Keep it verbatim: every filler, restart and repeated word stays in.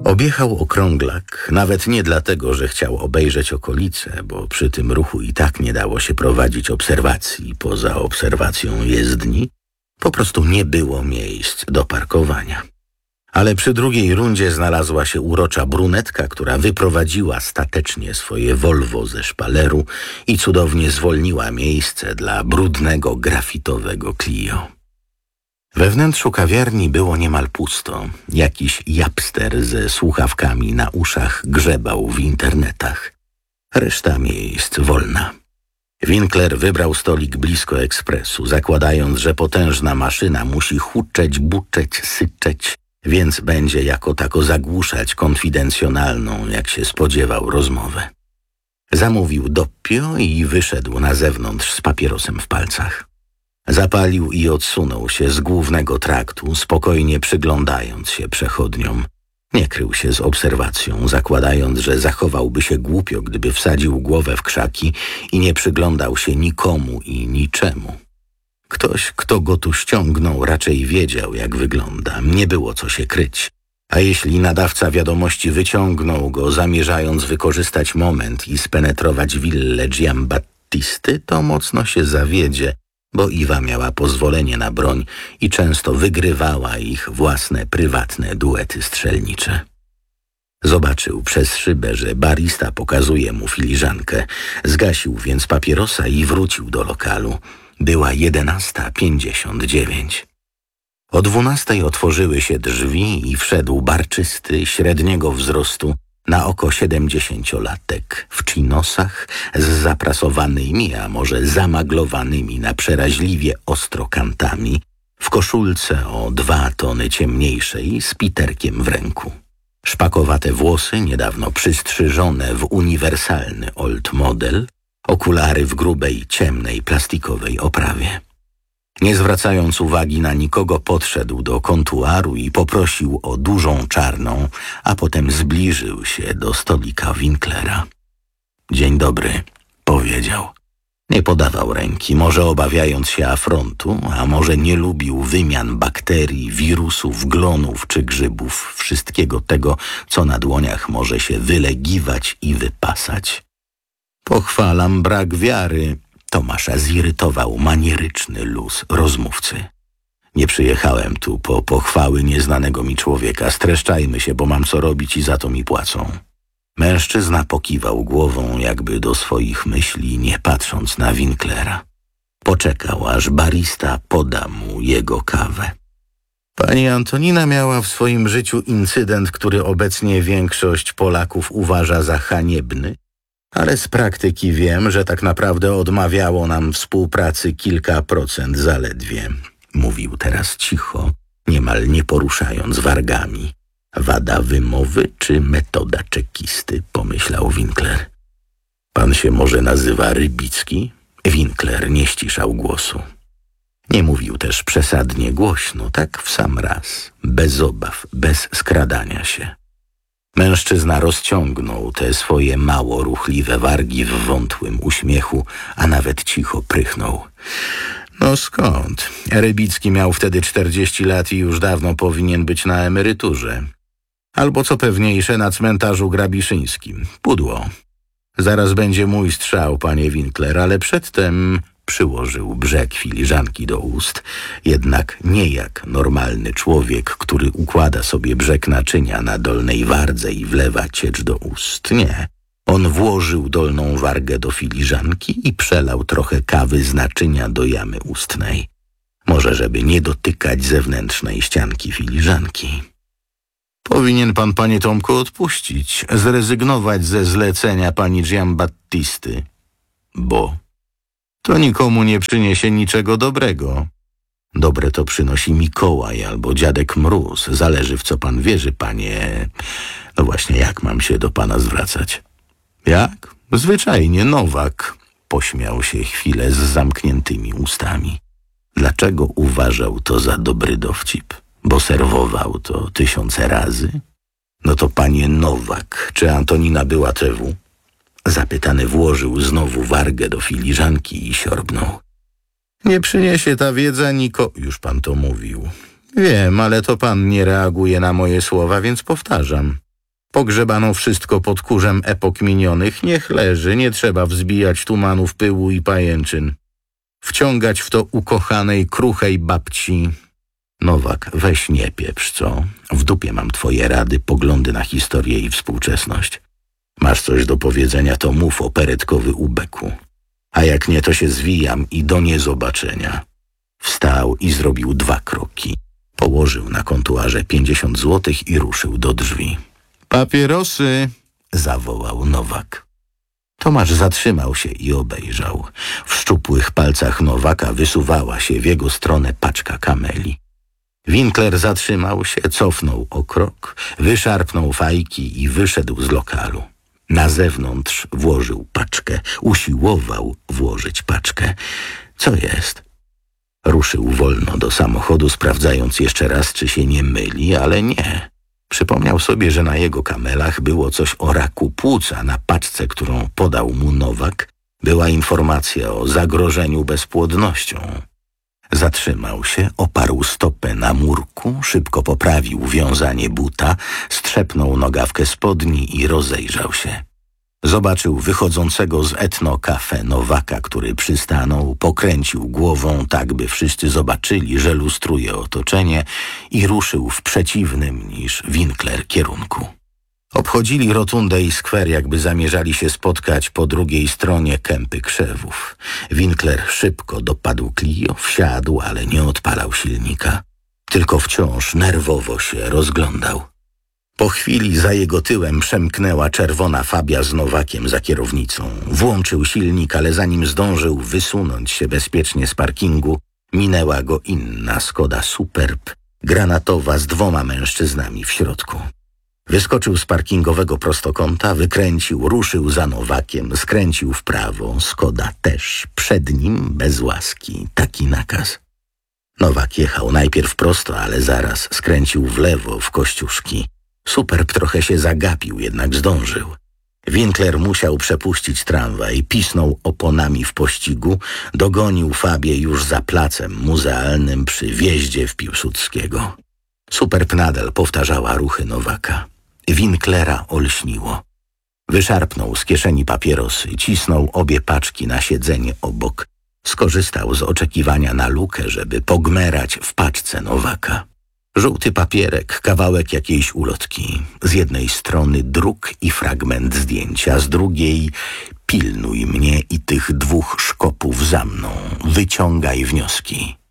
Objechał okrąglak, nawet nie dlatego, że chciał obejrzeć okolice, bo przy tym ruchu i tak nie dało się prowadzić obserwacji poza obserwacją jezdni. Po prostu nie było miejsc do parkowania. Ale przy drugiej rundzie znalazła się urocza brunetka, która wyprowadziła statecznie swoje Volvo ze szpaleru i cudownie zwolniła miejsce dla brudnego, grafitowego Clio. We wnętrzu kawiarni było niemal pusto. Jakiś japster ze słuchawkami na uszach grzebał w internetach. Reszta miejsc wolna. Winkler wybrał stolik blisko ekspresu, zakładając, że potężna maszyna musi huczeć, buczeć, syczeć, więc będzie jako tako zagłuszać konfidencjonalną, jak się spodziewał, rozmowę. Zamówił doppio i wyszedł na zewnątrz z papierosem w palcach. Zapalił i odsunął się z głównego traktu, spokojnie przyglądając się przechodniom. Nie krył się z obserwacją, zakładając, że zachowałby się głupio, gdyby wsadził głowę w krzaki i nie przyglądał się nikomu i niczemu. Ktoś, kto go tu ściągnął, raczej wiedział, jak wygląda. Nie było co się kryć. A jeśli nadawca wiadomości wyciągnął go, zamierzając wykorzystać moment i spenetrować willę Giambattisty, to mocno się zawiedzie, bo Iwa miała pozwolenie na broń i często wygrywała ich własne, prywatne duety strzelnicze. Zobaczył przez szybę, że barista pokazuje mu filiżankę. Zgasił więc papierosa i wrócił do lokalu. Była jedenasta pięćdziesiąt dziewięć. O dwunastej otworzyły się drzwi i wszedł barczysty, średniego wzrostu, na oko siedemdziesięciolatek, w chinosach z zaprasowanymi, a może zamaglowanymi na przeraźliwie ostro kantami, w koszulce o dwa tony ciemniejszej z piterkiem w ręku. Szpakowate włosy, niedawno przystrzyżone w uniwersalny old model, okulary w grubej, ciemnej, plastikowej oprawie. Nie zwracając uwagi na nikogo, podszedł do kontuaru i poprosił o dużą czarną, a potem zbliżył się do stolika Winklera. Dzień dobry, powiedział. Nie podawał ręki, może obawiając się afrontu, a może nie lubił wymian bakterii, wirusów, glonów czy grzybów, wszystkiego tego, co na dłoniach może się wylegiwać i wypasać. Pochwalam brak wiary. Tomasza zirytował manieryczny luz rozmówcy. Nie przyjechałem tu po pochwały nieznanego mi człowieka. Streszczajmy się, bo mam co robić i za to mi płacą. Mężczyzna pokiwał głową jakby do swoich myśli, nie patrząc na Winklera. Poczekał, aż barista poda mu jego kawę. Pani Antonina miała w swoim życiu incydent, który obecnie większość Polaków uważa za haniebny, ale z praktyki wiem, że tak naprawdę odmawiało nam współpracy kilka procent zaledwie. Mówił teraz cicho, niemal nie poruszając wargami. Wada wymowy czy metoda czekisty, pomyślał Winkler. Pan się może nazywa Rybicki? Winkler nie ściszał głosu. Nie mówił też przesadnie głośno, tak w sam raz, bez obaw, bez skradania się. Mężczyzna rozciągnął te swoje mało ruchliwe wargi w wątłym uśmiechu, a nawet cicho prychnął. No skąd? Rybicki miał wtedy czterdzieści lat i już dawno powinien być na emeryturze. Albo co pewniejsze na cmentarzu grabiszyńskim. Pudło. Zaraz będzie mój strzał, panie Winkler, ale przedtem przyłożył brzeg filiżanki do ust, jednak nie jak normalny człowiek, który układa sobie brzeg naczynia na dolnej wardze i wlewa ciecz do ust. Nie. On włożył dolną wargę do filiżanki i przelał trochę kawy z naczynia do jamy ustnej. Może żeby nie dotykać zewnętrznej ścianki filiżanki. Powinien pan, panie Tomku, odpuścić, zrezygnować ze zlecenia pani Giambattisty. Bo to nikomu nie przyniesie niczego dobrego. Dobre to przynosi Mikołaj albo dziadek Mróz. Zależy, w co pan wierzy, panie... No właśnie, jak mam się do pana zwracać? Jak? Zwyczajnie Nowak. Pośmiał się chwilę z zamkniętymi ustami. Dlaczego uważał to za dobry dowcip? Bo serwował to tysiące razy? No to panie Nowak, czy Antonina była T W? Zapytany włożył znowu wargę do filiżanki i siorbnął. Nie przyniesie ta wiedza niko... Już pan to mówił. Wiem, ale to pan nie reaguje na moje słowa, więc powtarzam. Pogrzebano wszystko pod kurzem epok minionych. Niech leży, nie trzeba wzbijać tumanów pyłu i pajęczyn. Wciągać w to ukochanej, kruchej babci. Nowak, weź nie pieprz, co? W dupie mam twoje rady, poglądy na historię i współczesność. Masz coś do powiedzenia, to mów, operetkowy ubeku. A jak nie, to się zwijam i do niezobaczenia. Wstał i zrobił dwa kroki. Położył na kontuarze pięćdziesiąt złotych i ruszył do drzwi. Papierosy! Zawołał Nowak. Tomasz zatrzymał się i obejrzał. W szczupłych palcach Nowaka wysuwała się w jego stronę paczka kameli. Winkler zatrzymał się, cofnął o krok, wyszarpnął fajki i wyszedł z lokalu. Na zewnątrz włożył paczkę, usiłował włożyć paczkę. Co jest? Ruszył wolno do samochodu, sprawdzając jeszcze raz, czy się nie myli, ale nie. Przypomniał sobie, że na jego kamelach było coś o raku płuca. Na paczce, którą podał mu Nowak, była informacja o zagrożeniu bezpłodnością. Zatrzymał się, oparł stopę na murku, szybko poprawił wiązanie buta, strzepnął nogawkę spodni i rozejrzał się. Zobaczył wychodzącego z Etno Cafe Nowaka, który przystanął, pokręcił głową tak, by wszyscy zobaczyli, że lustruje otoczenie i ruszył w przeciwnym niż Winkler kierunku. Obchodzili rotundę i skwer, jakby zamierzali się spotkać po drugiej stronie kępy krzewów. Winkler szybko dopadł Clio, wsiadł, ale nie odpalał silnika, tylko wciąż nerwowo się rozglądał. Po chwili za jego tyłem przemknęła czerwona Fabia z Nowakiem za kierownicą. Włączył silnik, ale zanim zdążył wysunąć się bezpiecznie z parkingu, minęła go inna Skoda Superb, granatowa z dwoma mężczyznami w środku. Wyskoczył z parkingowego prostokąta, wykręcił, ruszył za Nowakiem, skręcił w prawo, Skoda też, przed nim bez łaski, taki nakaz. Nowak jechał najpierw prosto, ale zaraz skręcił w lewo w Kościuszki. Superb trochę się zagapił, jednak zdążył. Winkler musiał przepuścić tramwaj, pisnął oponami w pościgu, dogonił Fabię już za placem muzealnym przy wjeździe w Piłsudskiego. Superb nadal powtarzała ruchy Nowaka. Winklera olśniło. Wyszarpnął z kieszeni papierosy, cisnął obie paczki na siedzenie obok. Skorzystał z oczekiwania na lukę, żeby pogmerać w paczce Nowaka. Żółty papierek, kawałek jakiejś ulotki. Z jednej strony druk i fragment zdjęcia, z drugiej pilnuj mnie i tych dwóch szkopów za mną. Wyciągaj wnioski.